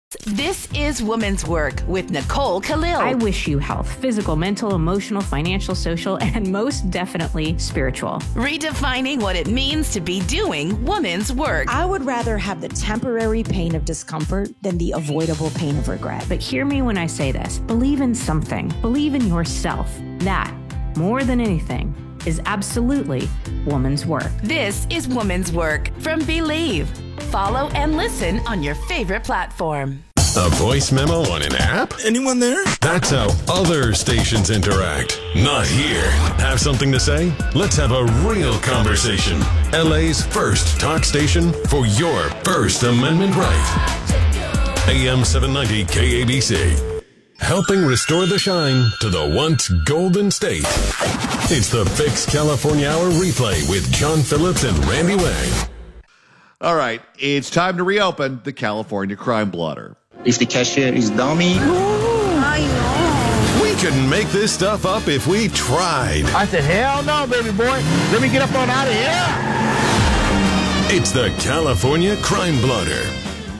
This is Women's Work with Nicole Khalil. I wish you health, physical, mental, emotional, financial, social, and most definitely spiritual. Redefining what it means to be doing women's work. I would rather have the temporary pain of discomfort than the avoidable pain of regret. But hear me when I say this. Believe in something. Believe in yourself. That, more than anything, is absolutely woman's work. This is Women's Work from Believe. Follow and listen on your favorite platform. A voice memo on an app? Anyone there? That's how other stations interact. Not here. Have something to say? Let's have a real conversation. LA's first talk station for your First Amendment right. AM 790 KABC. Helping restore the shine to the once golden state. It's the Fix California Hour replay with John Phillips and Randy Wang. All right, it's time to reopen the California Crime Blotter. If the cashier is dummy. I know. We couldn't make this stuff up if we tried. I said, hell no, baby boy. Let me get up on out of here. It's the California Crime Blotter.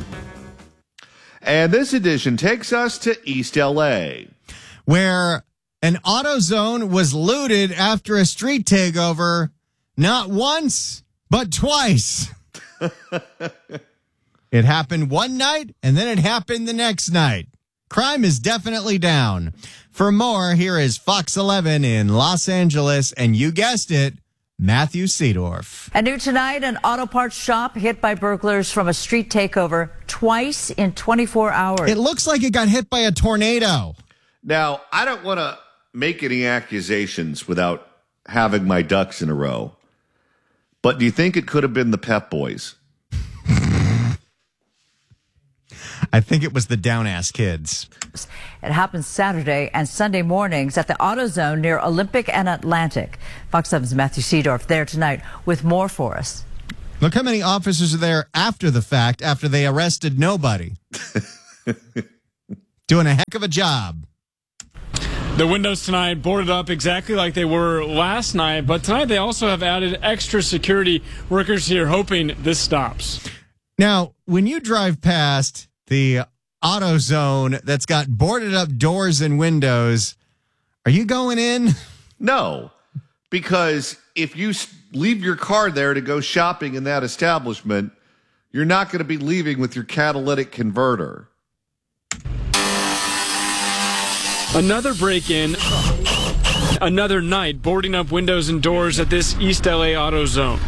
And this edition takes us to East LA, where an AutoZone was looted after a street takeover, not once, but twice. It happened one night, and then it happened the next night. Crime is definitely down. For more, here is Fox 11 in Los Angeles, and you guessed it, Matthew Seedorf. And new tonight, an auto parts shop hit by burglars from a street takeover twice in 24 hours. It looks like it got hit by a tornado. Now, I don't want to make any accusations without having my ducks in a row, but do you think it could have been the Pep Boys? I think it was the down-ass kids. It happens Saturday and Sunday mornings at the AutoZone near Olympic and Atlantic. Fox 7's Matthew Seedorf there tonight with more for us. Look how many officers are there after the fact, after they arrested nobody. Doing a heck of a job. The windows tonight boarded up exactly like they were last night, but tonight they also have added extra security workers here hoping this stops. Now, when you drive past the AutoZone that's got boarded up doors and windows, are you going in? No, because if you leave your car there to go shopping in that establishment, you're not going to be leaving with your catalytic converter. Another break-in, another night boarding up windows and doors at this East LA AutoZone.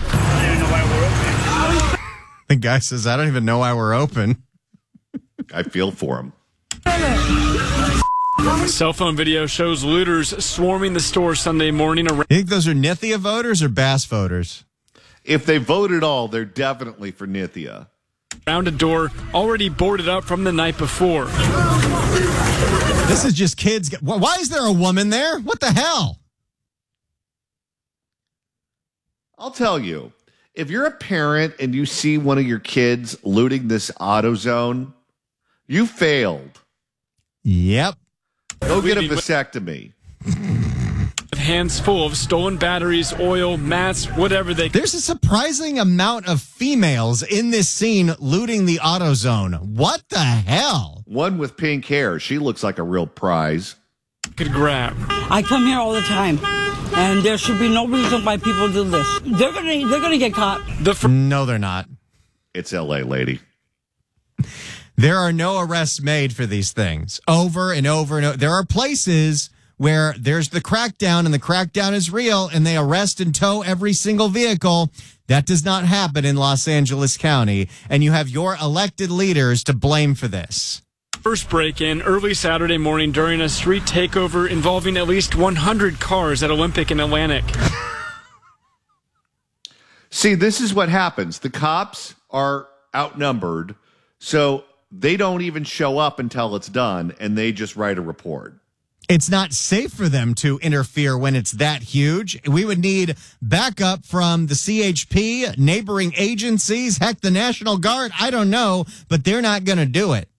The guy says, I don't even know why we're open. I feel for him. Cell phone video shows looters swarming the store Sunday morning. You think those are Nithya voters or Bass voters? If they vote at all, they're definitely for Nithya. Around a door already boarded up from the night before. This is just kids. Why is there a woman there? What the hell? I'll tell you, if you're a parent and you see one of your kids looting this AutoZone, you failed. Yep. Go get a vasectomy. With hands full of stolen batteries, oil, mats, whatever they... There's a surprising amount of females in this scene looting the AutoZone. What the hell? One with pink hair. She looks like a real prize. Could grab. I come here all the time, and there should be no reason why people do this. They're gonna get caught. No, they're not. It's LA, lady. There are no arrests made for these things. Over and over and over. There are places where there's the crackdown, and the crackdown is real, and they arrest and tow every single vehicle. That does not happen in Los Angeles County, and you have your elected leaders to blame for this. First break-in early Saturday morning during a street takeover involving at least 100 cars at Olympic and Atlantic. See, this is what happens. The cops are outnumbered, so they don't even show up until it's done, and they just write a report. It's not safe for them to interfere when it's that huge. We would need backup from the CHP, neighboring agencies, heck, the National Guard. I don't know, but they're not going to do it.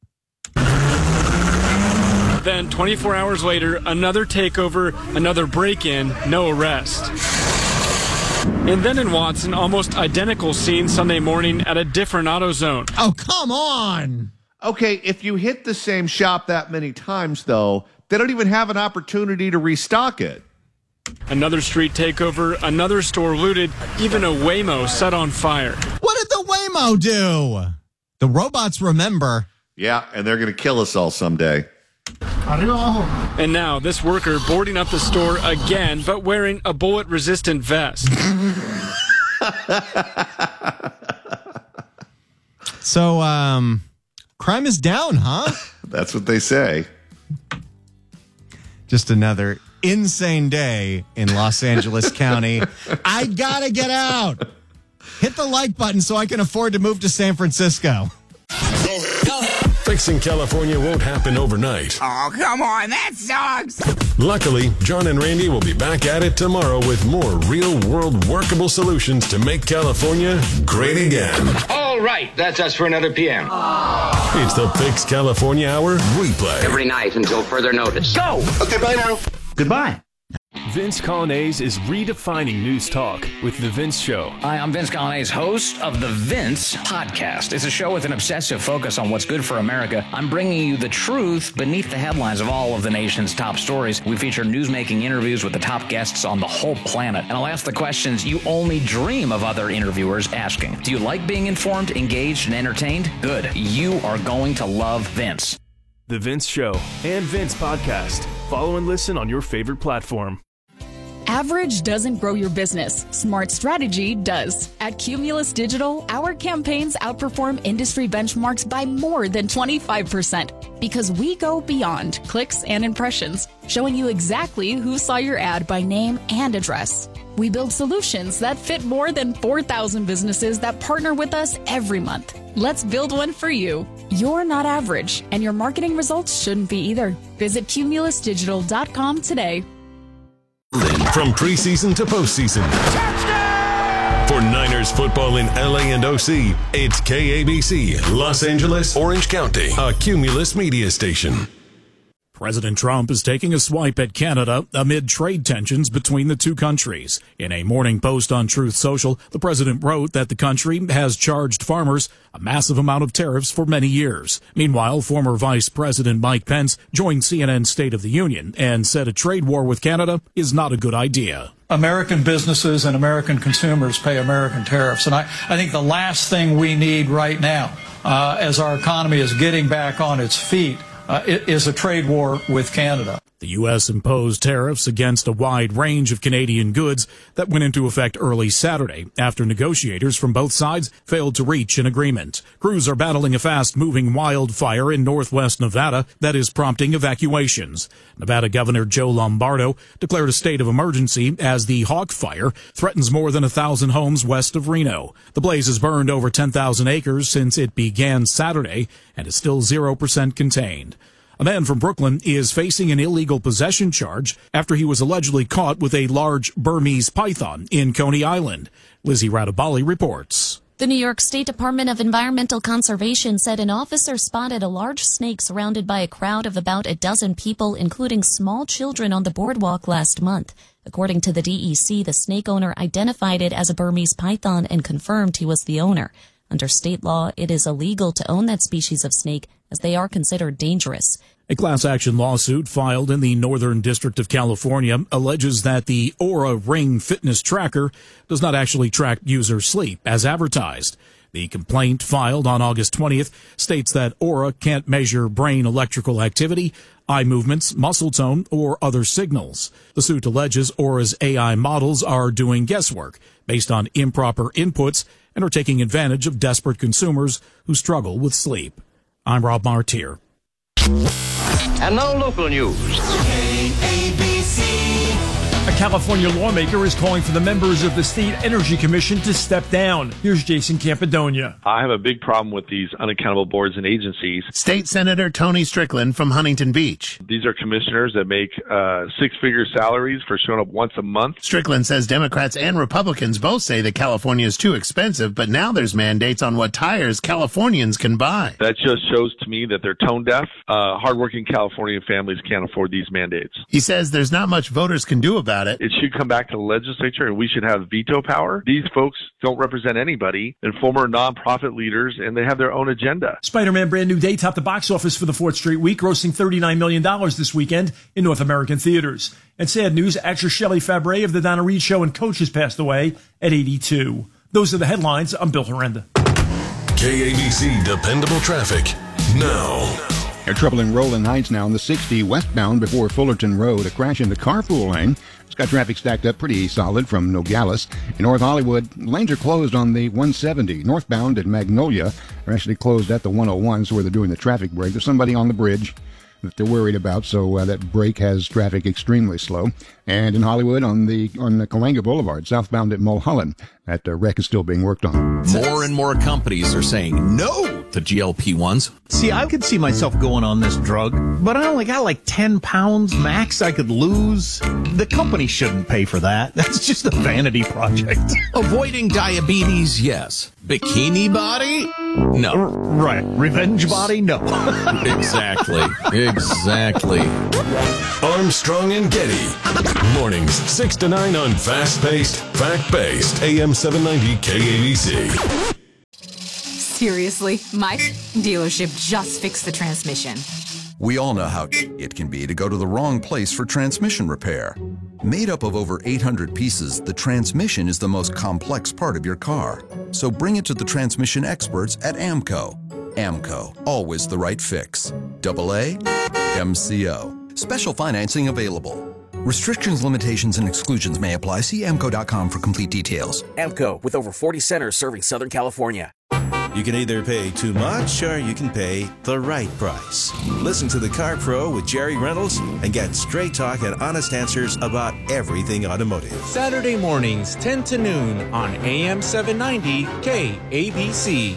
Then 24 hours later, another takeover, another break-in, no arrest. And then in Watson, almost identical scene Sunday morning at a different AutoZone. Oh, come on. Okay, if you hit the same shop that many times, though, they don't even have an opportunity to restock it. Another street takeover, another store looted, even a Waymo set on fire. What did the Waymo do? The robots remember. Yeah, and they're going to kill us all someday. And now this worker boarding up the store again, but wearing a bullet-resistant vest. So, crime is down, huh? That's what they say. Just another insane day in Los Angeles County. I gotta get out. Hit the like button so I can afford to move to San Francisco. Fixing California won't happen overnight. Oh, come on, that sucks. Luckily, John and Randy will be back at it tomorrow with more real-world workable solutions to make California great again. All right, that's us for another PM. It's the Fix California Hour replay. Every night until further notice. Go! Okay, bye now. Goodbye. Vince Colonnese is redefining news talk with The Vince Show. Hi, I'm Vince Colonnese, host of The Vince Podcast. It's a show with an obsessive focus on what's good for America. I'm bringing you the truth beneath the headlines of all of the nation's top stories. We feature newsmaking interviews with the top guests on the whole planet. And I'll ask the questions you only dream of other interviewers asking. Do you like being informed, engaged, and entertained? Good. You are going to love Vince. The Vince Show and Vince Podcast. Follow and listen on your favorite platform. Average doesn't grow your business. Smart strategy does. At Cumulus Digital, our campaigns outperform industry benchmarks by more than 25% because we go beyond clicks and impressions, showing you exactly who saw your ad by name and address. We build solutions that fit more than 4,000 businesses that partner with us every month. Let's build one for you. You're not average, and your marketing results shouldn't be either. Visit cumulusdigital.com today. From preseason to postseason. Touchdown! For Niners football in LA and OC, it's KABC, Los Angeles, Orange County, a Cumulus media station. President Trump is taking a swipe at Canada amid trade tensions between the two countries. In a morning post on Truth Social, the president wrote that the country has charged farmers a massive amount of tariffs for many years. Meanwhile, former Vice President Mike Pence joined CNN's State of the Union and said a trade war with Canada is not a good idea. American businesses and American consumers pay American tariffs. And I think the last thing we need right now, as our economy is getting back on its feet, is a trade war with Canada. The U.S. imposed tariffs against a wide range of Canadian goods that went into effect early Saturday after negotiators from both sides failed to reach an agreement. Crews are battling a fast-moving wildfire in northwest Nevada that is prompting evacuations. Nevada Governor Joe Lombardo declared a state of emergency as the Hawk Fire threatens more than 1,000 homes west of Reno. The blaze has burned over 10,000 acres since it began Saturday and is still 0% contained. A man from Brooklyn is facing an illegal possession charge after he was allegedly caught with a large Burmese python in Coney Island. Lizzie Radabali reports. The New York State Department of Environmental Conservation said an officer spotted a large snake surrounded by a crowd of about a dozen people, including small children, on the boardwalk last month. According to the DEC, the snake owner identified it as a Burmese python and confirmed he was the owner. Under state law, it is illegal to own that species of snake as they are considered dangerous. A class action lawsuit filed in the Northern District of California alleges that the Oura Ring fitness tracker does not actually track user sleep as advertised. The complaint filed on August 20th states that Oura can't measure brain electrical activity, eye movements, muscle tone, or other signals. The suit alleges Oura's AI models are doing guesswork based on improper inputs and are taking advantage of desperate consumers who struggle with sleep. I'm Rob Martier. And now local news. A California lawmaker is calling for the members of the State Energy Commission to step down. Here's Jason Campidonia. I have a big problem with these unaccountable boards and agencies. State Senator Tony Strickland from Huntington Beach. These are commissioners that make six-figure salaries for showing up once a month. Strickland says Democrats and Republicans both say that California is too expensive, but now there's mandates on what tires Californians can buy. That just shows to me that they're tone deaf. Hardworking Californian families can't afford these mandates. He says there's not much voters can do about about it. It should come back to the legislature and we should have veto power. These folks don't represent anybody and former nonprofit leaders, and they have their own agenda. Spider-Man Brand New Day topped the box office for the fourth straight week, grossing $39 million this weekend in North American theaters. And sad news, actress Shelley Fabre of The Donna Reed Show and Coach has passed away at 82. Those are the headlines. I'm Bill Horrenda. KABC Dependable Traffic now. Air trouble in Rowland Heights now on the 60 westbound before Fullerton Road. A crash in the carpool lane. It's got traffic stacked up pretty solid from Nogales. In North Hollywood, lanes are closed on the 170. Northbound at Magnolia are actually closed at the 101, so where they're doing the traffic break. There's somebody on the bridge that they're worried about, so that break has traffic extremely slow. And in Hollywood, on the Cahuenga Boulevard, southbound at Mulholland, that wreck is still being worked on. More and more companies are saying no to GLP-1s. See, I could see myself going on this drug, but I only got like 10 pounds max I could lose. The company shouldn't pay for that. That's just a vanity project. Avoiding diabetes, yes. Bikini body? No. Right. Revenge body? No. Exactly. Armstrong and Getty. Mornings 6 to 9 on fast-paced, fact-based AM 790 KABC. Seriously, my dealership just fixed the transmission. We all know how it can be to go to the wrong place for transmission repair. Made up of over 800 pieces, the transmission is the most complex part of your car. So bring it to the transmission experts at AMCO. AMCO, always the right fix. AA MCO. Special financing available. Restrictions, limitations, and exclusions may apply. See AMCO.com for complete details. AMCO, with over 40 centers serving Southern California. You can either pay too much or you can pay the right price. Listen to The Car Pro with Jerry Reynolds and get straight talk and honest answers about everything automotive. Saturday mornings, 10 to noon on AM 790 KABC.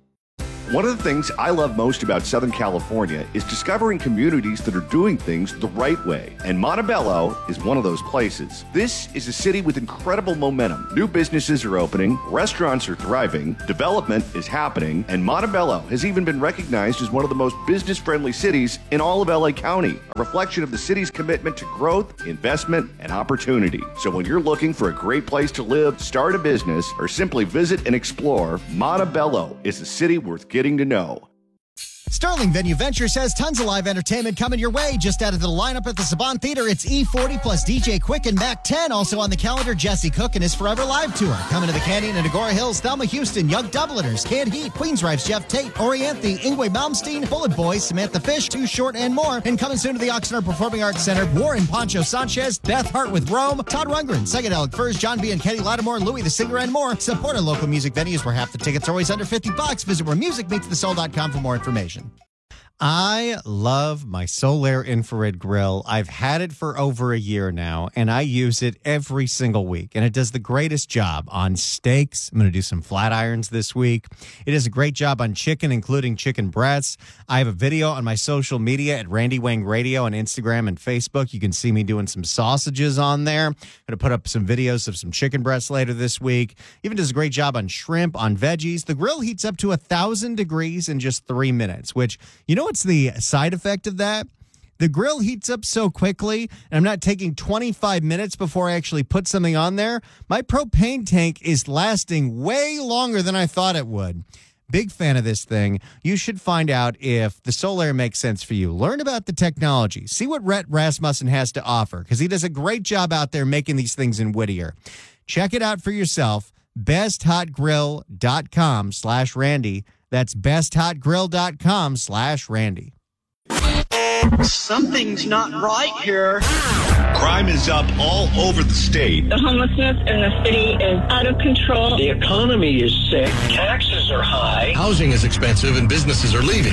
One of the things I love most about Southern California is discovering communities that are doing things the right way. And Montebello is one of those places. This is a city with incredible momentum. New businesses are opening, restaurants are thriving, development is happening, and Montebello has even been recognized as one of the most business-friendly cities in all of LA County, a reflection of the city's commitment to growth, investment, and opportunity. So when you're looking for a great place to live, start a business, or simply visit and explore, Montebello is a city worth getting to know. Sterling Venue Ventures has tons of live entertainment coming your way. Just added to the lineup at the Saban Theater, it's E40 plus DJ Quick and Mac 10. Also on the calendar, Jesse Cook and his Forever Live Tour. Coming to the Canyon and Agora Hills, Thelma Houston, Young Dubliners, Canned Heat, Queensryche's Jeff Tate, Orianthe, Ingwe Malmsteen, Bullet Boys, Samantha Fish, Too Short, and more. And coming soon to the Oxnard Performing Arts Center, Warren Poncho Sanchez, Beth Hart with Rome, Todd Rundgren, Psychedelic Furs, John B. and Kenny Lattimore, Louis the Singer, and more. Support our local music venues where half the tickets are always under $50. Visit wheremusicmeetsthesoul.com for more information. I love my Solaire infrared grill. I've had it for over a year now, and I use it every single week, and it does the greatest job on steaks. I'm going to do some flat irons this week. It does a great job on chicken, including chicken breasts. I have a video on my social media at Randy Wang Radio on Instagram and Facebook. You can see me doing some sausages on there. I'm going to put up some videos of some chicken breasts later this week. Even does a great job on shrimp, on veggies. The grill heats up to 1,000 degrees in just 3 minutes, which, you know what's the side effect of that? The grill heats up so quickly, and I'm not taking 25 minutes before I actually put something on there. My propane tank is lasting way longer than I thought it would. Big fan of this thing. You should find out if the Solaire makes sense for you. Learn about the technology. See what Rhett Rasmussen has to offer, because he does a great job out there making these things in Whittier. Check it out for yourself. BestHotGrill.com/Randy. That's BestHotGrill.com/Randy. Something's not right here. Crime is up all over the state. The homelessness in the city is out of control. The economy is sick. Taxes are high. Housing is expensive and businesses are leaving.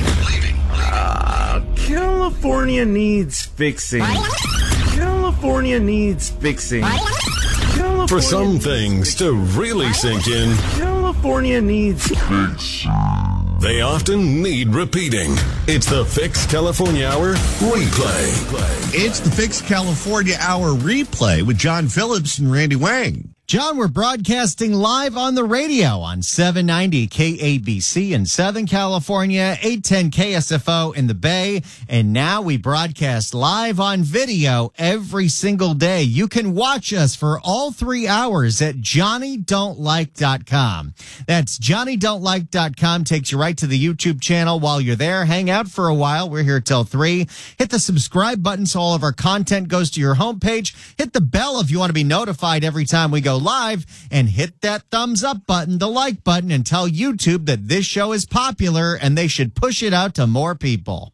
California needs fixing. California needs fixing. For some things to really sink in, California needs fixing. They often need repeating. It's the Fix California Hour Replay. It's the Fix California Hour Replay with John Phillips and Randy Wang. John, we're broadcasting live on the radio on 790 KABC in Southern California, 810 KSFO in the Bay, and now we broadcast live on video every single day. You can watch us for all 3 hours at JohnnyDon'tLike.com. That's JohnnyDon'tLike.com. Takes you right to the YouTube channel. While you're there, hang out for a while. We're here till 3. Hit the subscribe button so all of our content goes to your homepage. Hit the bell if you want to be notified every time we go live, and hit that thumbs up button, the like button, and tell YouTube that this show is popular and they should push it out to more people.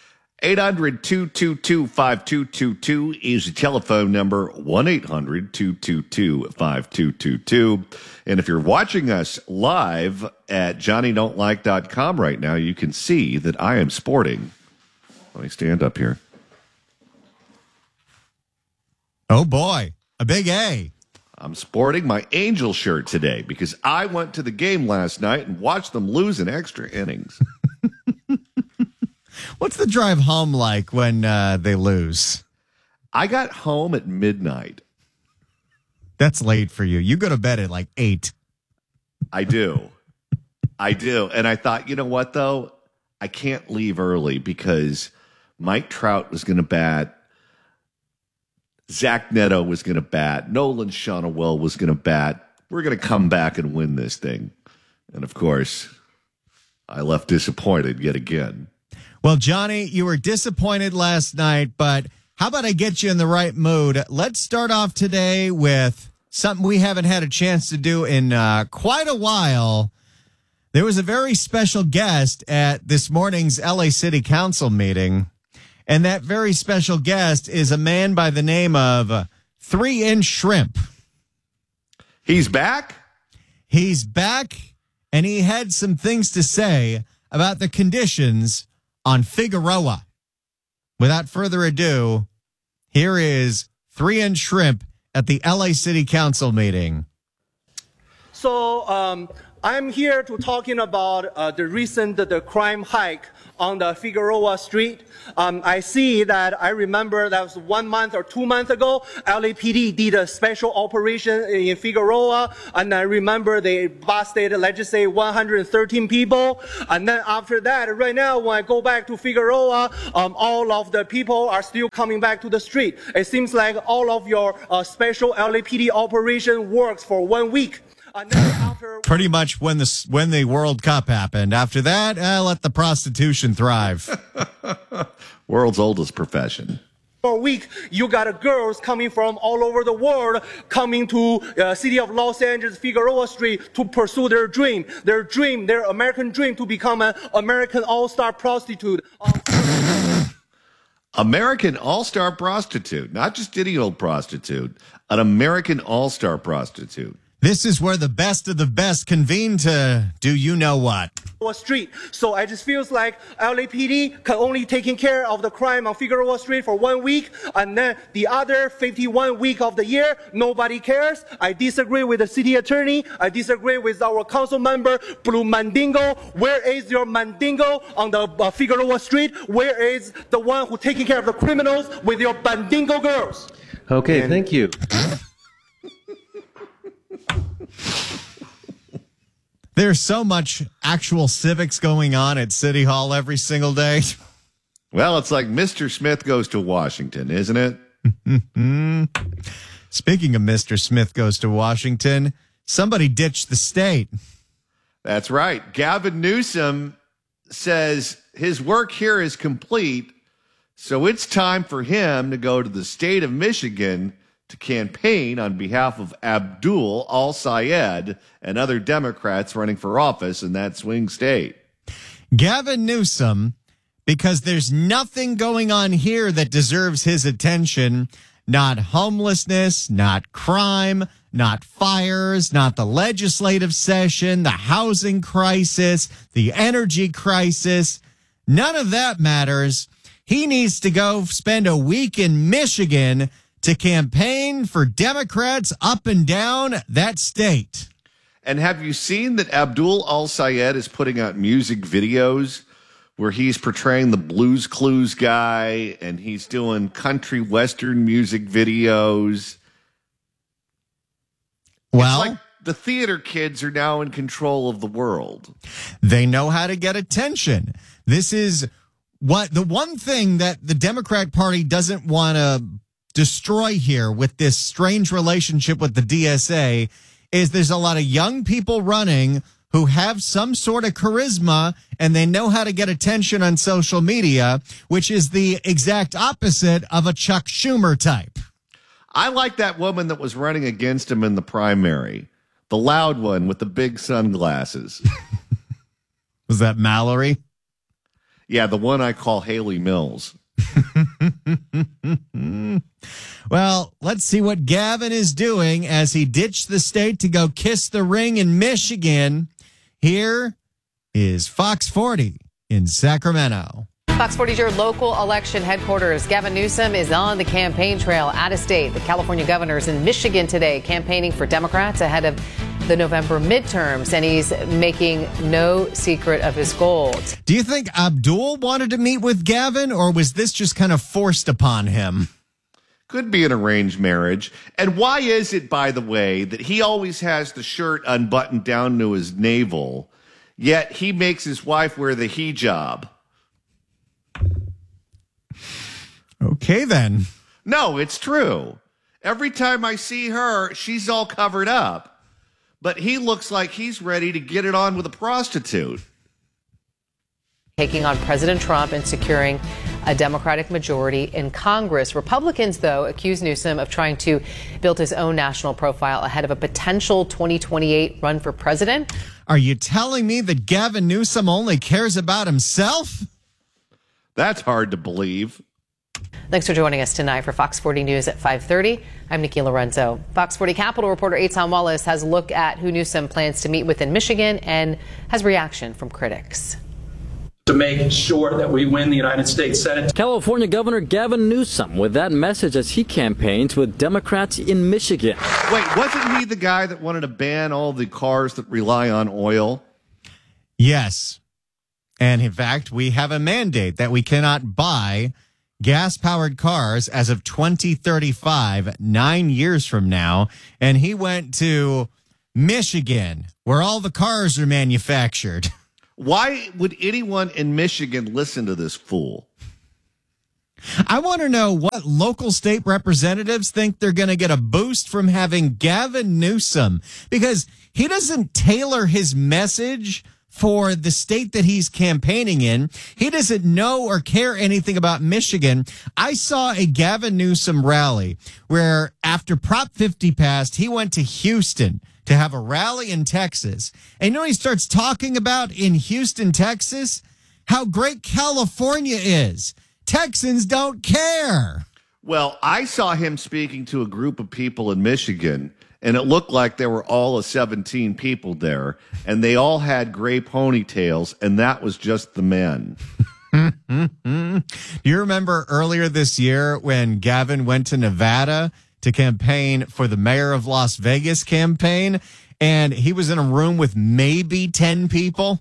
800-222-5222 is the telephone number, 1-800-222-5222. And if you're watching us live at JohnnyDon'tLike.com right now, you can see that I am sporting. Let me stand up here. Oh, boy. A big A. I'm sporting my Angel shirt today because I went to the game last night and watched them lose in extra innings. What's the drive home like when they lose? I got home at midnight. That's late for you. You go to bed at like 8. I do. And I thought, you know what, though? I can't leave early because Mike Trout was going to bat. Zach Neto was going to bat. Nolan Shonowell was going to bat. We're going to come back and win this thing. And, of course, I left disappointed yet again. Well, Johnny, you were disappointed last night, but how about I get you in the right mood? Let's start off today with something we haven't had a chance to do in quite a while. There was a very special guest at this morning's LA City Council meeting. And that very special guest is a man by the name of 3-Inch Shrimp. He's back? He's back, and he had some things to say about the conditions on Figueroa. Without further ado, here is 3-Inch Shrimp at the LA City Council meeting. So I'm here to talking about the recent crime hike on the Figueroa Street. I see that I remember that was 1 month or 2 months ago, LAPD did a special operation in Figueroa, and I remember they busted, let's just say, 113 people. And then after that, right now, when I go back to Figueroa, all of the people are still coming back to the street. It seems like all of your special LAPD operation works for 1 week. And then after pretty much when the World Cup happened. After that, let the prostitution thrive. World's oldest profession. For a week, you got girls coming from all over the world coming to city of Los Angeles, Figueroa Street to pursue their dream, their American dream to become an American all-star prostitute. American all-star prostitute, not just any old prostitute, an American all-star prostitute. This is where the best of the best convene to do you know what. Street. So I just feels like LAPD can only taking care of the crime on Figueroa Street for 1 week, and then the other 51 week of the year, nobody cares. I disagree with the city attorney. I disagree with our council member, Blue Mandingo. Where is your Mandingo on the Figueroa Street? Where is the one who taking care of the criminals with your Mandingo girls? Okay, thank you. There's so much actual civics going on at City Hall every single day. Well, it's like Mr. Smith goes to Washington, isn't it? Speaking of Mr. Smith goes to Washington, somebody ditched the state. That's right. Gavin Newsom says his work here is complete, so it's time for him to go to the state of Michigan to campaign on behalf of Abdul Al-Sayed and other Democrats running for office in that swing state. Gavin Newsom, because there's nothing going on here that deserves his attention. Not homelessness, not crime, not fires, not the legislative session, the housing crisis, the energy crisis. None of that matters. He needs to go spend a week in Michigan to campaign for Democrats up and down that state. And have you seen that Abdul Al-Sayed is putting out music videos where he's portraying the Blues Clues guy and he's doing country western music videos? Well, it's like the theater kids are now in control of the world. They know how to get attention. This is the one thing that the Democrat Party doesn't want to destroy here with this strange relationship with the DSA is there's a lot of young people running who have some sort of charisma and they know how to get attention on social media, which is the exact opposite of a Chuck Schumer type. I like that woman that was running against him in the primary, the loud one with the big sunglasses. Was that Mallory? Yeah, the one I call Haley Mills. Well, let's see what Gavin is doing as he ditched the state to go kiss the ring in Michigan. Here is Fox 40 in Sacramento. Fox 40's your local election headquarters. Gavin Newsom is on the campaign trail out of state. The California governor is in Michigan today campaigning for Democrats ahead of the November midterms, and he's making no secret of his goals. Do you think Abdul wanted to meet with Gavin, or was this just kind of forced upon him? Could be an arranged marriage. And why is it, by the way, that he always has the shirt unbuttoned down to his navel, yet he makes his wife wear the hijab? Okay, then. No, it's true. Every time I see her, she's all covered up. But he looks like he's ready to get it on with a prostitute. Taking on President Trump and securing a Democratic majority in Congress. Republicans, though, accuse Newsom of trying to build his own national profile ahead of a potential 2028 run for president. Are you telling me that Gavin Newsom only cares about himself? That's hard to believe. Thanks for joining us tonight for Fox 40 News at 5:30. I'm Nikki Lorenzo. Fox 40 Capitol reporter Eitan Wallace has a look at who Newsom plans to meet with in Michigan and has reaction from critics. To make sure that we win the United States Senate. California Governor Gavin Newsom with that message as he campaigns with Democrats in Michigan. Wait, wasn't he the guy that wanted to ban all the cars that rely on oil? Yes. And in fact, we have a mandate that we cannot buy gas-powered cars as of 2035, 9 years from now. And he went to Michigan, where all the cars are manufactured. Why would anyone in Michigan listen to this fool? I want to know what local state representatives think they're going to get a boost from having Gavin Newsom, because he doesn't tailor his message for the state that he's campaigning in. He doesn't know or care anything about Michigan. I saw a Gavin Newsom rally where after Prop 50 passed, he went to Houston to have a rally in Texas. And you know what he starts talking about in Houston, Texas? How great California is. Texans don't care. Well, I saw him speaking to a group of people in Michigan, and it looked like there were all of 17 people there, and they all had gray ponytails, and that was just the men. Do you remember earlier this year when Gavin went to Nevada to campaign for the mayor of Las Vegas campaign, and he was in a room with maybe 10 people?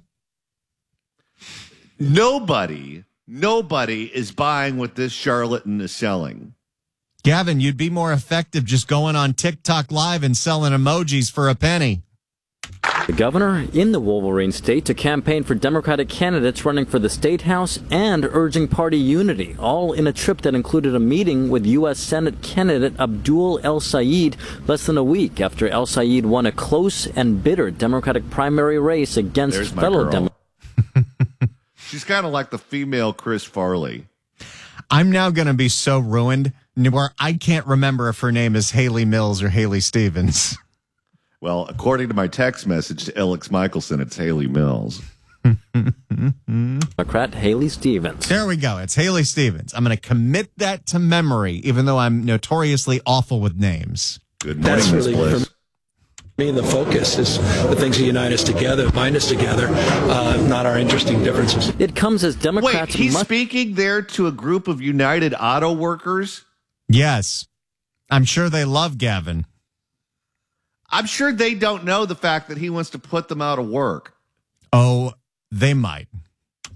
Nobody is buying what this charlatan is selling. Gavin, you'd be more effective just going on TikTok Live and selling emojis for a penny. The governor in the Wolverine state to campaign for Democratic candidates running for the state house and urging party unity, all in a trip that included a meeting with U.S. Senate candidate Abdul El Sayed less than a week after El Sayed won a close and bitter Democratic primary race against fellow Democrats. She's kind of like the female Chris Farley. I'm now going to be so ruined where I can't remember if her name is Haley Mills or Haley Stevens. Well, according to my text message to Alex Michelson, it's Haley Mills. Democrat Haley Stevens. There we go. It's Haley Stevens. I'm going to commit that to memory, even though I'm notoriously awful with names. Good morning, That's Ms. really, Bliss. for me, the focus is the things that unite us together, bind us together, not our interesting differences. It comes as Democrats... Wait, he's speaking there to a group of United Auto Workers? Yes. I'm sure they love Gavin. I'm sure they don't know the fact that he wants to put them out of work. Oh, they might.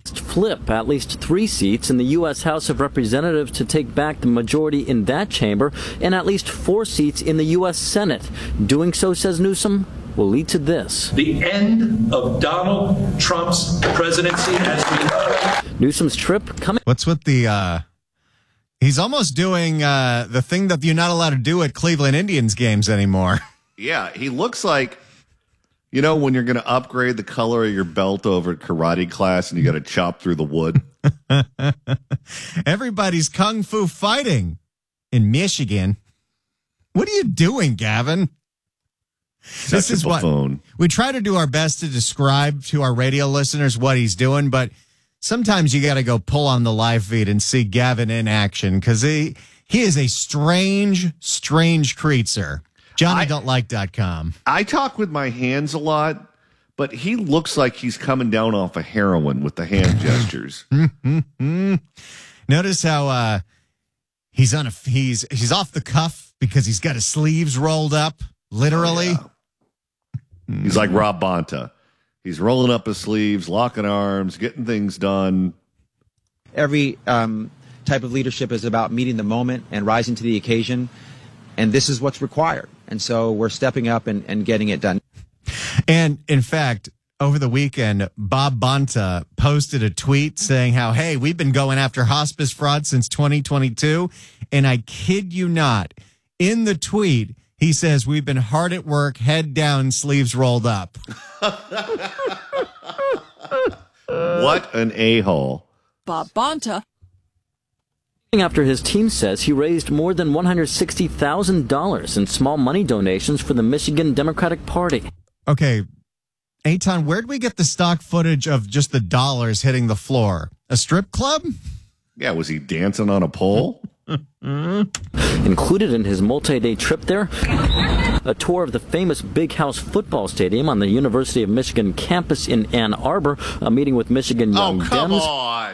flip at least 3 seats in the U.S. House of Representatives to take back the majority in that chamber and at least 4 seats in the U.S. Senate. Doing so, says Newsom, will lead to this. The end of Donald Trump's presidency as we know it. Newsom's trip coming. What's with the, he's almost doing the thing that you're not allowed to do at Cleveland Indians games anymore. Yeah, he looks like, you know, when you're going to upgrade the color of your belt over at karate class and you got to chop through the wood. Everybody's kung fu fighting in Michigan. What are you doing, Gavin? This is what we try to do our best to describe to our radio listeners what he's doing, but sometimes you got to go pull on the live feed and see Gavin in action because he is a strange creature. JohnnyDon'tLike.com. I talk with my hands a lot, but he looks like he's coming down off of heroin with the hand gestures. Notice how he's off the cuff because he's got his sleeves rolled up, literally. Oh, yeah. He's like Rob Bonta. He's rolling up his sleeves, locking arms, getting things done. Every type of leadership is about meeting the moment and rising to the occasion, and this is what's required. And so we're stepping up and getting it done. And in fact, over the weekend, Bob Bonta posted a tweet saying how, hey, we've been going after hospice fraud since 2022. And I kid you not, in the tweet, he says, we've been hard at work, head down, sleeves rolled up. What an a-hole. Bob Bonta. After his team says he raised more than $160,000 in small money donations for the Michigan Democratic Party. Okay, Eitan, where'd we get the stock footage of just the dollars hitting the floor? A strip club? Yeah, was he dancing on a pole? Included in his multi-day trip there, a tour of the famous Big House football stadium on the University of Michigan campus in Ann Arbor, a meeting with Michigan Young Dems. Come on.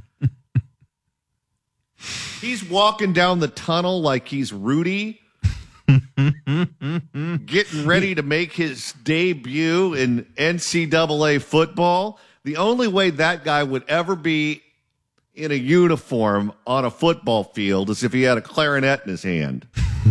He's walking down the tunnel like he's Rudy, getting ready to make his debut in NCAA football. The only way that guy would ever be in a uniform on a football field is if he had a clarinet in his hand.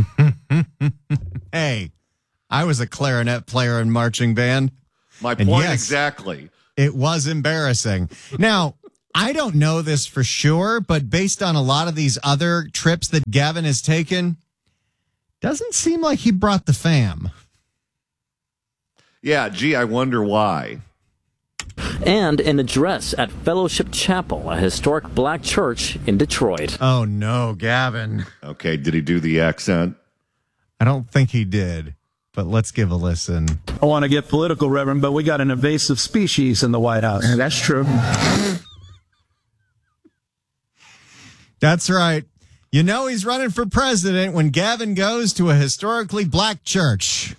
Hey, I was a clarinet player in marching band. My point exactly. It was embarrassing. Now, I don't know this for sure, but based on a lot of these other trips that Gavin has taken, doesn't seem like he brought the fam. Yeah, gee, I wonder why. And an address at Fellowship Chapel, a historic black church in Detroit. Oh, no, Gavin. Okay, did he do the accent? I don't think he did, but let's give a listen. I want to get political, Reverend, but we got an invasive species in the White House. That's true. That's right. You know he's running for president when Gavin goes to a historically black church.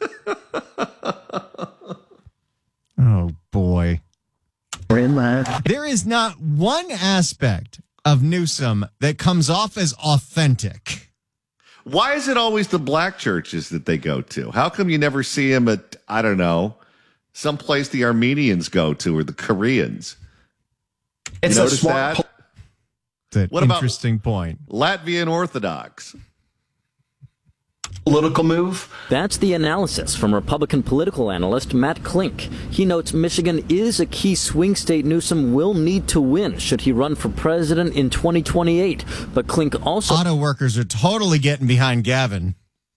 Oh, boy. We're in line. There is not one aspect of Newsom that comes off as authentic. Why is it always the black churches that they go to? How come you never see him at, I don't know, someplace the Armenians go to or the Koreans? It's you a notice smart that? That's an interesting point. Latvian Orthodox. Political move? That's the analysis from Republican political analyst Matt Klink. He notes Michigan is a key swing state Newsom will need to win should he run for president in 2028. But Klink also... Auto workers are totally getting behind Gavin.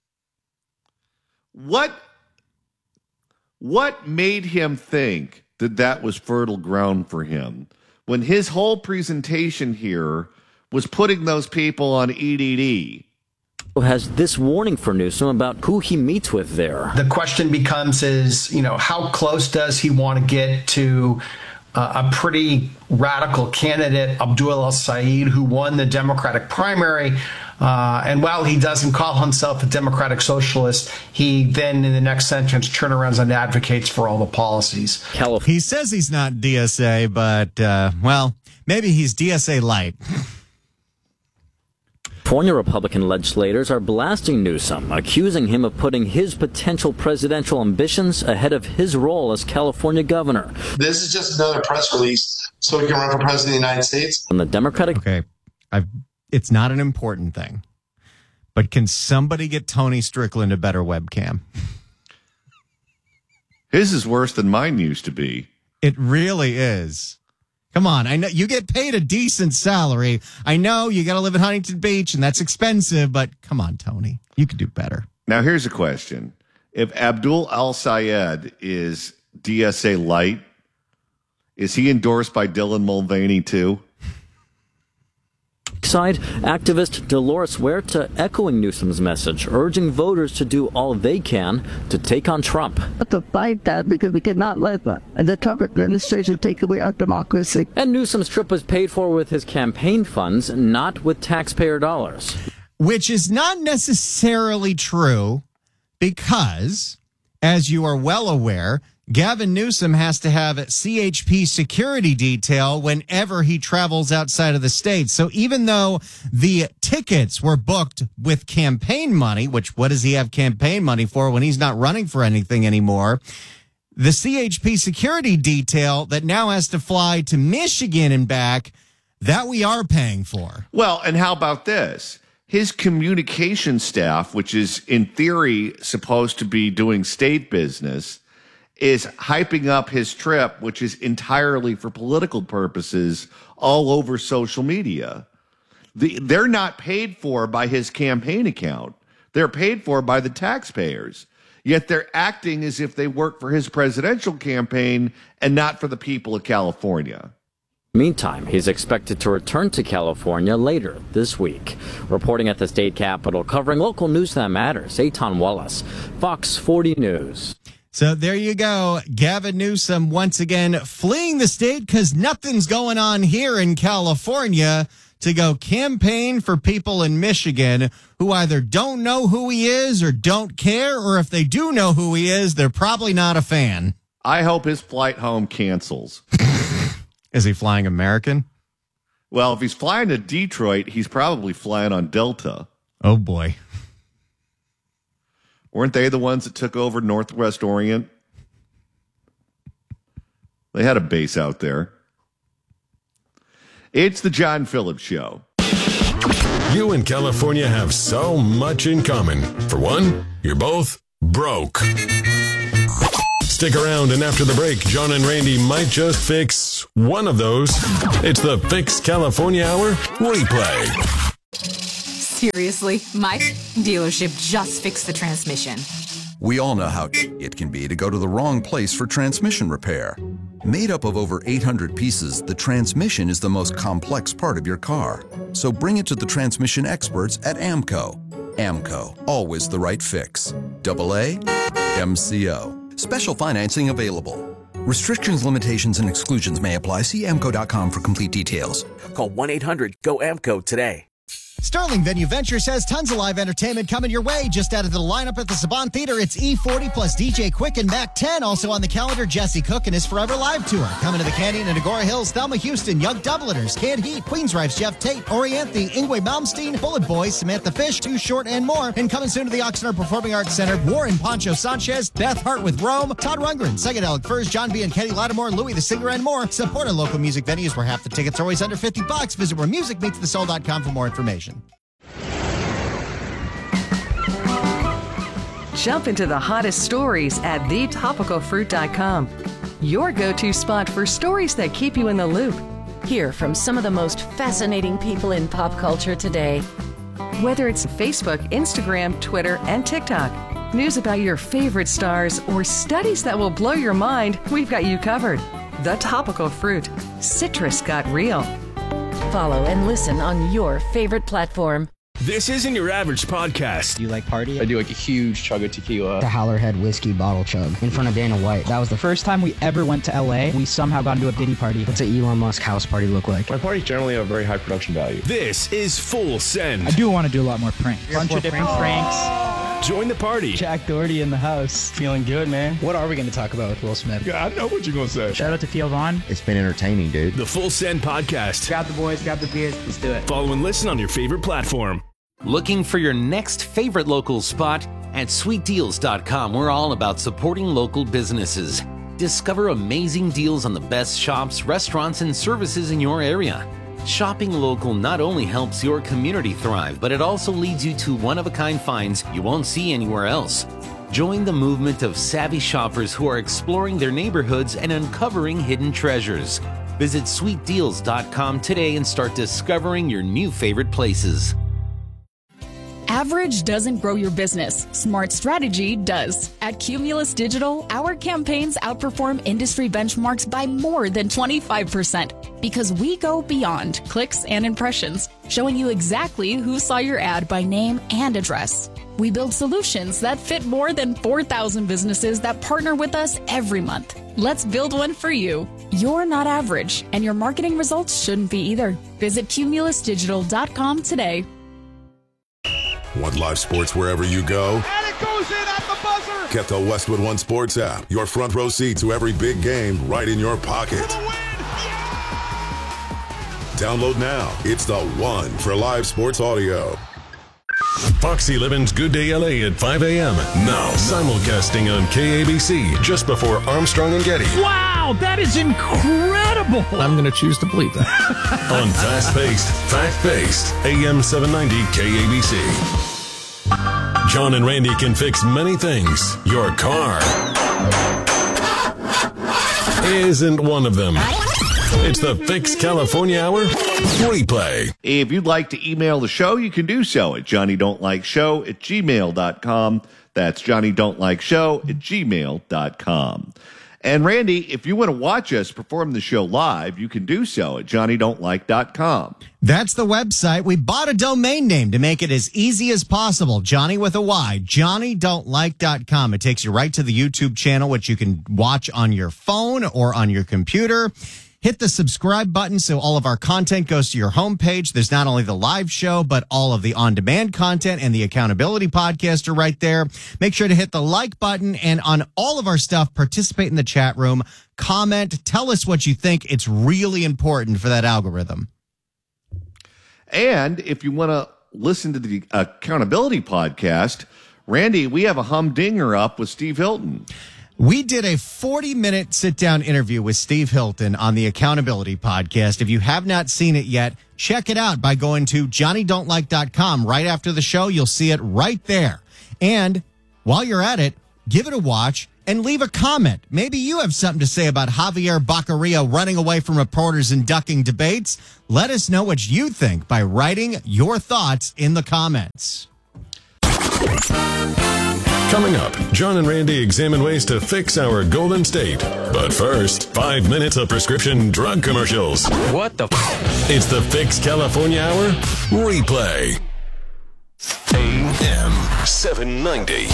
What made him think that that was fertile ground for him when his whole presentation here was putting those people on EDD? Has this warning for Newsom about who he meets with there. The question becomes how close does he want to get to a pretty radical candidate, Abdul El-Sayed, who won the Democratic primary. And while he doesn't call himself a democratic socialist, he then in the next sentence turnarounds and advocates for all the policies. He says he's not DSA, but, maybe he's DSA light. California Republican legislators are blasting Newsom, accusing him of putting his potential presidential ambitions ahead of his role as California governor. This is just another press release so he can run for president of the United States. On the Democratic... Okay, it's not an important thing, but can somebody get Tony Strickland a better webcam? His is worse than mine used to be. It really is. Come on, I know you get paid a decent salary. I know you got to live in Huntington Beach, and that's expensive, but come on, Tony. You could do better. Now, here's a question. If Abdul Al-Sayed is DSA light, is he endorsed by Dylan Mulvaney, too? Side activist Dolores Huerta echoing Newsom's message, urging voters to do all they can to take on Trump. To fight that because we cannot let the Trump administration take away our democracy. And Newsom's trip was paid for with his campaign funds, not with taxpayer dollars. Which is not necessarily true because, as you are well aware, Gavin Newsom has to have a CHP security detail whenever he travels outside of the state. So even though the tickets were booked with campaign money, which what does he have campaign money for when he's not running for anything anymore? The CHP security detail that now has to fly to Michigan and back, that we are paying for. Well, and how about this? His communication staff, which is in theory supposed to be doing state business, is hyping up his trip, which is entirely for political purposes, all over social media. They're not paid for by his campaign account. They're paid for by the taxpayers. Yet they're acting as if they work for his presidential campaign and not for the people of California. Meantime, he's expected to return to California later this week. Reporting at the state capitol, covering local news that matters, Eitan Wallace, Fox 40 News. So there you go. Gavin Newsom once again fleeing the state because nothing's going on here in California to go campaign for people in Michigan who either don't know who he is or don't care, or if they do know who he is, they're probably not a fan. I hope his flight home cancels. Is he flying American? Well, if he's flying to Detroit, he's probably flying on Delta. Oh, boy. Weren't they the ones that took over Northwest Orient? They had a base out there. It's the John Phillips Show. You and California have so much in common. For one, you're both broke. Stick around, and after the break, John and Randy might just fix one of those. It's the Fix California Hour replay. Seriously, my dealership just fixed the transmission. We all know how it can be to go to the wrong place for transmission repair. Made up of over 800 pieces, the transmission is the most complex part of your car. So bring it to the transmission experts at AMCO. AMCO, always the right fix. AA MCO. Special financing available. Restrictions, limitations, and exclusions may apply. See AMCO.com for complete details. Call 1-800-GO-AMCO today. Sterling Venue Ventures has tons of live entertainment coming your way. Just added to the lineup at the Saban Theater, it's E40 plus DJ Quick and Mac 10. Also on the calendar, Jesse Cook and his Forever Live Tour. Coming to the Canyon and Agora Hills, Thelma Houston, Young Dubliners, Canned Heat, Queensrÿche's Jeff Tate, Orianthe, Ingwe Malmsteen, Bullet Boys, Samantha Fish, Too Short, and more. And coming soon to the Oxnard Performing Arts Center, Warren Poncho Sanchez, Beth Hart with Rome, Todd Rundgren, Psychedelic Furs, John B. and Kenny Lattimore, Louis the Singer, and more. Support our local music venues where half the tickets are always under $50. Visit wheremusicmeetsthesoul.com for more information. Jump into the hottest stories at thetopicalfruit.com. Your go-to spot for stories that keep you in the loop. Hear from some of the most fascinating people in pop culture today. Whether it's Facebook, Instagram, Twitter, and TikTok, news about your favorite stars, or studies that will blow your mind, we've got you covered. The Topical Fruit. Citrus got real. Follow and listen on your favorite platform. This isn't your average podcast. Do you like party? I do like a huge chug of tequila. The Howlerhead whiskey bottle chug in front of Dana White. That was the first time we ever went to LA. We somehow got into a Diddy party. What's an Elon Musk house party look like? My parties generally have a very high production value. This is Full Send. I do want to do a lot more pranks. Bunch of different pranks. Join the party. Jack Doherty in the house. Feeling good, man. What are we going to talk about with Will Smith? Yeah, I know what you're going to say. Shout out to Theo Vaughn. It's been entertaining, dude. The Full Send podcast. Grab the boys, grab the beers. Let's do it. Follow and listen on your favorite platform. Looking for your next favorite local spot? At sweetdeals.com, we're all about supporting local businesses. Discover amazing deals on the best shops, restaurants, and services in your area. Shopping local not only helps your community thrive, but it also leads you to one-of-a-kind finds you won't see anywhere else. Join the movement of savvy shoppers who are exploring their neighborhoods and uncovering hidden treasures. Visit sweetdeals.com today and start discovering your new favorite places. Average doesn't grow your business. Smart strategy does. At Cumulus Digital, our campaigns outperform industry benchmarks by more than 25% because we go beyond clicks and impressions, showing you exactly who saw your ad by name and address. We build solutions that fit more than 4,000 businesses that partner with us every month. Let's build one for you. You're not average, and your marketing results shouldn't be either. Visit cumulusdigital.com today. Want live sports wherever you go? And it goes in at the buzzer! Get the Westwood One Sports app. Your front row seat to every big game right in your pocket. For the win! Yeah! Download now. It's the one for live sports audio. Fox 11's Good Day LA at 5 a.m. Now simulcasting on KABC just before Armstrong and Getty. Wow, that is incredible. I'm going to choose to believe that. On fast-paced, fact-based, AM 790 KABC. John and Randy can fix many things. Your car isn't one of them. It's the Fix California Hour replay. If you'd like to email the show, you can do so at johnnydon'tlikeshow@gmail.com. That's johnnydon'tlikeshow@gmail.com. And Randy, if you want to watch us perform the show live, you can do so at johnnydon'tlike.com. That's the website. We bought a domain name to make it as easy as possible. Johnny with a Y, johnnydon'tlike.com. It takes you right to the YouTube channel, which you can watch on your phone or on your computer. Hit the subscribe button so all of our content goes to your homepage. There's not only the live show, but all of the on-demand content and the accountability podcast are right there. Make sure to hit the like button, and on all of our stuff, participate in the chat room, comment, tell us what you think. It's really important for that algorithm. And if you want to listen to the accountability podcast, Randy, we have a humdinger up with Steve Hilton. We did a 40-minute sit-down interview with Steve Hilton on the Accountability Podcast. If you have not seen it yet, check it out by going to johnnydon'tlike.com. Right after the show, you'll see it right there. And while you're at it, give it a watch and leave a comment. Maybe you have something to say about Javier Baccaria running away from reporters and ducking debates. Let us know what you think by writing your thoughts in the comments. Coming up, John and Randy examine ways to fix our Golden State. But first, 5 minutes of prescription drug commercials. What the It's the Fix California Hour replay. AM 790.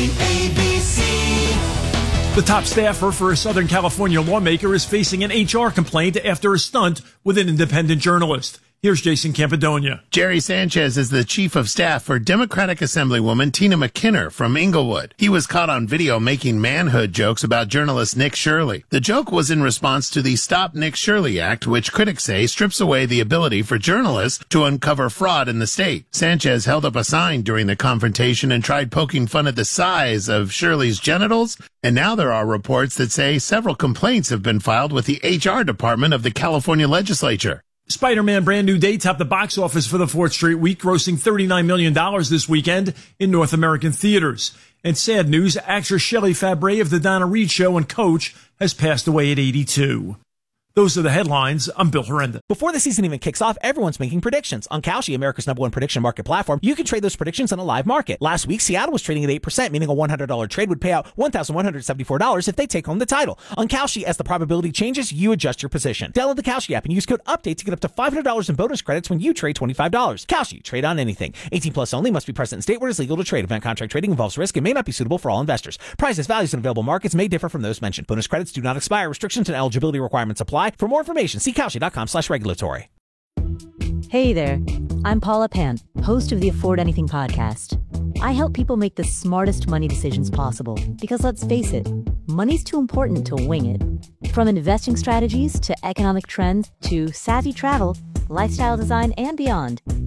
The top staffer for a Southern California lawmaker is facing an HR complaint after a stunt with an independent journalist. Here's Jason Campidonia. Jerry Sanchez is the chief of staff for Democratic Assemblywoman Tina McKinner from Inglewood. He was caught on video making manhood jokes about journalist Nick Shirley. The joke was in response to the Stop Nick Shirley Act, which critics say strips away the ability for journalists to uncover fraud in the state. Sanchez held up a sign during the confrontation and tried poking fun at the size of Shirley's genitals. And now there are reports that say several complaints have been filed with the HR department of the California legislature. Spider-Man Brand New Day topped the box office for the 4th straight week, grossing $39 million this weekend in North American theaters. And sad news, actress Shelley Fabre of The Donna Reed Show and Coach has passed away at 82. Those are the headlines. I'm Bill Herenda. Before the season even kicks off, everyone's making predictions. On Kalshi, America's #1 prediction market platform, you can trade those predictions on a live market. Last week, Seattle was trading at 8%, meaning a $100 trade would pay out $1,174 if they take home the title. On Kalshi, as the probability changes, you adjust your position. Download the Kalshi app and use code UPDATE to get up to $500 in bonus credits when you trade $25. Kalshi, trade on anything. 18 plus only, must be present in state where it is legal to trade. Event contract trading involves risk and may not be suitable for all investors. Prices, values, and available markets may differ from those mentioned. Bonus credits do not expire. Restrictions and eligibility requirements apply. For more information, see Kalshi.com/regulatory. Hey there, I'm Paula Pan, host of the Afford Anything podcast. I help people make the smartest money decisions possible because let's face it, money's too important to wing it. From investing strategies to economic trends to savvy travel, lifestyle design, and beyond,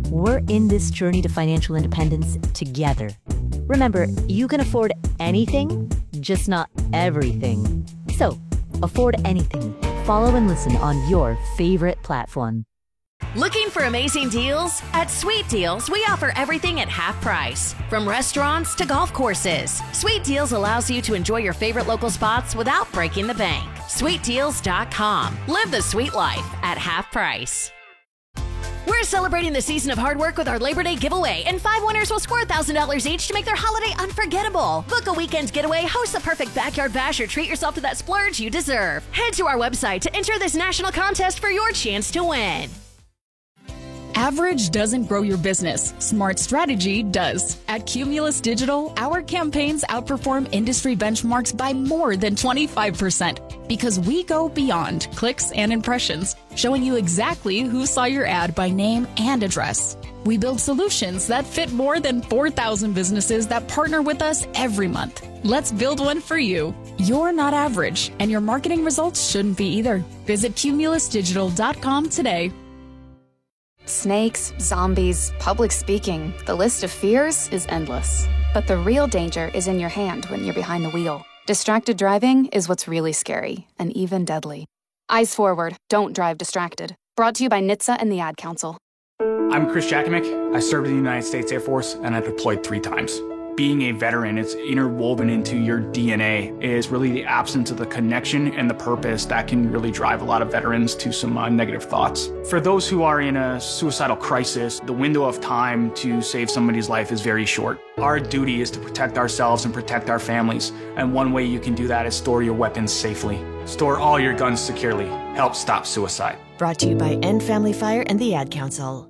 We're in this journey to financial independence together. Remember, you can afford anything, just not everything. So, afford anything. Follow and listen on your favorite platform. Looking for amazing deals? At Sweet Deals, we offer everything at half price. From restaurants to golf courses, Sweet Deals allows you to enjoy your favorite local spots without breaking the bank. SweetDeals.com. Live the sweet life at half price. We're celebrating the season of hard work with our Labor Day giveaway, and 5 winners will score $1,000 each to make their holiday unforgettable. Book a weekend getaway, host the perfect backyard bash, or treat yourself to that splurge you deserve. Head to our website to enter this national contest for your chance to win. Average doesn't grow your business. Smart strategy does. At Cumulus Digital, our campaigns outperform industry benchmarks by more than 25% because we go beyond clicks and impressions, showing you exactly who saw your ad by name and address. We build solutions that fit more than 4,000 businesses that partner with us every month. Let's build one for you. You're not average, and your marketing results shouldn't be either. Visit cumulusdigital.com today. Snakes, zombies, public speaking. The list of fears is endless. But the real danger is in your hand when you're behind the wheel. Distracted driving is what's really scary and even deadly. Eyes forward. Don't drive distracted. Brought to you by NHTSA and the Ad Council. I'm Chris Jakimick. I served in the United States Air Force and I deployed 3 times. Being a veteran, it's interwoven into your DNA, is really the absence of the connection and the purpose that can really drive a lot of veterans to some negative thoughts. For those who are in a suicidal crisis, the window of time to save somebody's life is very short. Our duty is to protect ourselves and protect our families, and one way you can do that is store your weapons safely. Store all your guns securely. Help stop suicide. Brought to you by End Family Fire and the Ad Council.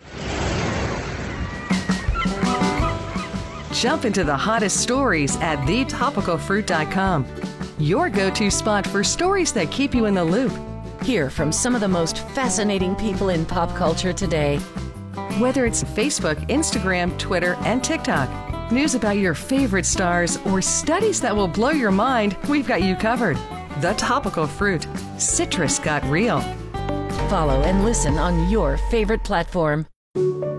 Jump into the hottest stories at thetopicalfruit.com. Your go-to spot for stories that keep you in the loop. Hear from some of the most fascinating people in pop culture today. Whether it's Facebook, Instagram, Twitter, and TikTok, news about your favorite stars, or studies that will blow your mind, we've got you covered. The Topical Fruit. Citrus got real. Follow and listen on your favorite platform.